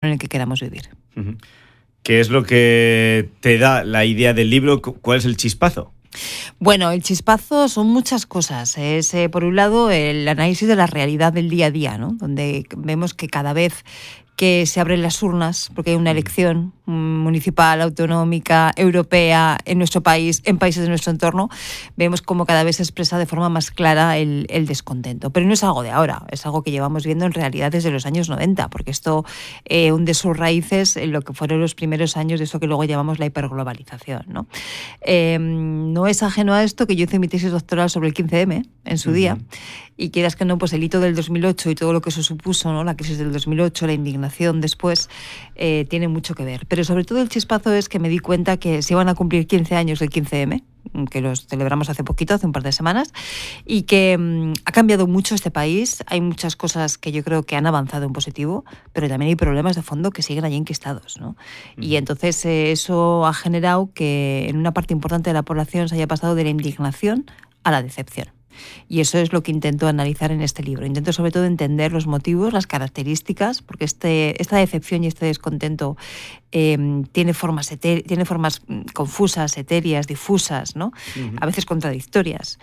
en el que queramos vivir. Uh-huh. ¿Qué es lo que te da la idea del libro? ¿Cuál es el chispazo? Bueno, el chispazo son muchas cosas. Es, por un lado, el análisis de la realidad del día a día, ¿no? Donde vemos que cada vez que se abren las urnas, porque hay una elección municipal, autonómica, europea, en nuestro país, en países de nuestro entorno, vemos como cada vez se expresa de forma más clara el descontento. Pero no es algo de ahora, es algo que llevamos viendo en realidad desde los años 90, porque esto hunde sus raíces en lo que fueron los primeros años de eso que luego llamamos la hiperglobalización, ¿no? No es ajeno a esto que yo hice mi tesis doctoral sobre el 15M en su día, y quieras que no, pues el hito del 2008 y todo lo que eso supuso, ¿no? La crisis del 2008, la indignación después, tiene mucho que ver. Pero sobre todo el chispazo es que me di cuenta que se iban a cumplir 15 años del 15M, que los celebramos hace poquito, hace un par de semanas, y que ha cambiado mucho este país. Hay muchas cosas que yo creo que han avanzado en positivo, pero también hay problemas de fondo que siguen allí enquistados, ¿no? Y entonces eso ha generado que en una parte importante de la población se haya pasado de la indignación a la decepción. Y eso es lo que intento analizar en este libro. Intento sobre todo entender los motivos, las características, porque esta decepción y este descontento tiene formas confusas, etéreas, difusas, ¿no? A veces contradictorias.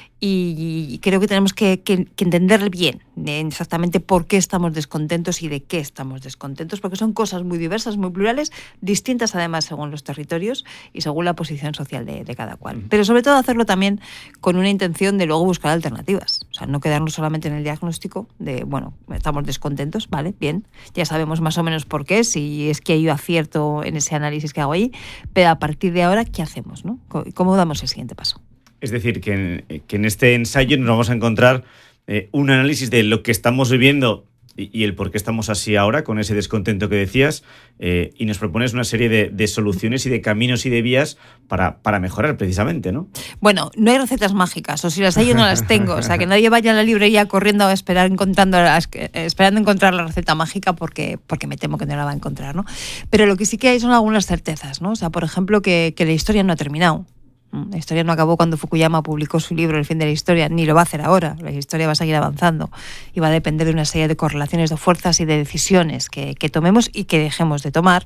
Y creo que tenemos que entender bien exactamente por qué estamos descontentos y de qué estamos descontentos, porque son cosas muy diversas, muy plurales, distintas además según los territorios y según la posición social de cada cual. Pero sobre todo hacerlo también con una intención de luego buscar alternativas. O sea, no quedarnos solamente en el diagnóstico de, bueno, estamos descontentos, vale, bien, ya sabemos más o menos por qué, si es que hay acierto en ese análisis que hago ahí, pero a partir de ahora, ¿qué hacemos, no? ¿Cómo damos el siguiente paso? Es decir, que en este ensayo nos vamos a encontrar un análisis de lo que estamos viviendo y el por qué estamos así ahora, con ese descontento que decías, y nos propones una serie de soluciones y de caminos y de vías para mejorar precisamente, ¿no? Bueno, no hay recetas mágicas, o si las hay yo no las tengo, o sea, que nadie vaya a la librería corriendo a esperando encontrar la receta mágica porque me temo que no la va a encontrar, ¿no? Pero lo que sí que hay son algunas certezas, ¿no? O sea, por ejemplo, que la historia no ha terminado. La historia no acabó cuando Fukuyama publicó su libro El fin de la historia, ni lo va a hacer ahora. La historia va a seguir avanzando y va a depender de una serie de correlaciones de fuerzas y de decisiones que tomemos y que dejemos de tomar.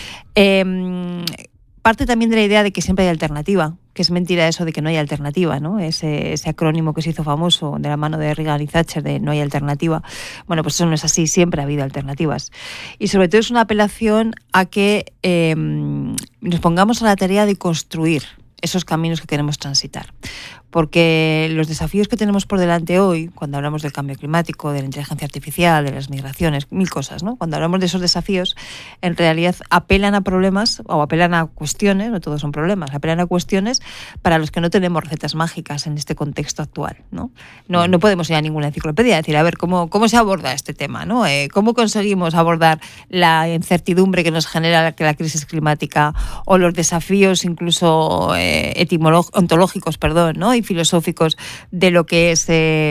Parte también de la idea de que siempre hay alternativa, que es mentira eso de que no hay alternativa, ¿no? Ese acrónimo que se hizo famoso de la mano de Reagan y Thatcher de no hay alternativa. Bueno, pues eso no es así, siempre ha habido alternativas. Y sobre todo es una apelación a que nos pongamos a la tarea de construir esos caminos que queremos transitar. Porque los desafíos que tenemos por delante hoy, cuando hablamos del cambio climático, de la inteligencia artificial, de las migraciones, mil cosas, ¿no? Cuando hablamos de esos desafíos, en realidad apelan a problemas o apelan a cuestiones, no todos son problemas, apelan a cuestiones para los que no tenemos recetas mágicas en este contexto actual, ¿no? No podemos ir a ninguna enciclopedia a decir, a ver, ¿cómo se aborda este tema, ¿no? ¿Cómo conseguimos abordar la incertidumbre que nos genera la crisis climática o los desafíos incluso ontológicos, ¿no? Y filosóficos de lo que es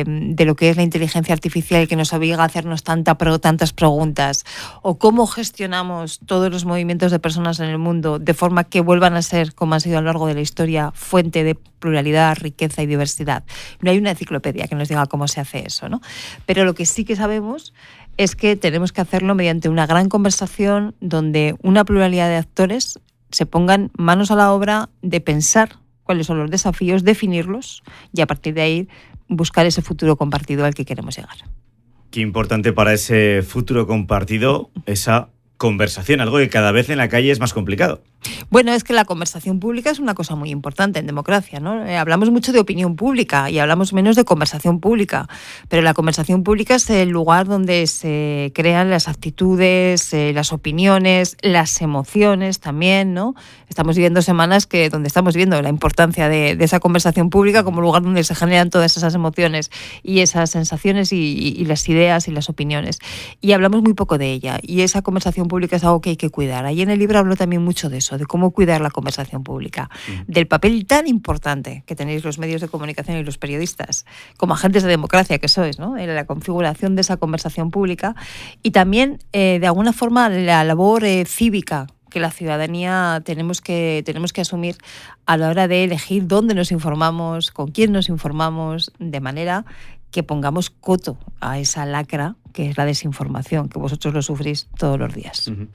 la inteligencia artificial que nos obliga a hacernos tantas preguntas, o cómo gestionamos todos los movimientos de personas en el mundo de forma que vuelvan a ser, como han sido a lo largo de la historia, fuente de pluralidad, riqueza y diversidad. No hay una enciclopedia que nos diga cómo se hace eso, ¿no? Pero lo que sí que sabemos es que tenemos que hacerlo mediante una gran conversación donde una pluralidad de actores se pongan manos a la obra de pensar cuáles son los desafíos, definirlos y a partir de ahí buscar ese futuro compartido al que queremos llegar. Qué importante para ese futuro compartido esa conversación, algo que cada vez en la calle es más complicado. Bueno, es que la conversación pública es una cosa muy importante en democracia, ¿no? Hablamos mucho de opinión pública y hablamos menos de conversación pública, pero la conversación pública es el lugar donde se crean las actitudes, las opiniones, las emociones también, ¿no? Estamos viviendo semanas donde estamos viendo la importancia de esa conversación pública como lugar donde se generan todas esas emociones y esas sensaciones y las ideas y las opiniones. Y hablamos muy poco de ella, y esa conversación pública es algo que hay que cuidar. Ahí en el libro hablo también mucho de eso, de cómo cuidar la conversación pública, del papel tan importante que tenéis los medios de comunicación y los periodistas, como agentes de democracia que sois, ¿no? En la configuración de esa conversación pública, y también, de alguna forma, la labor cívica que la ciudadanía tenemos que asumir a la hora de elegir dónde nos informamos, con quién nos informamos, de manera que pongamos coto a esa lacra que es la desinformación, que vosotros lo sufrís todos los días.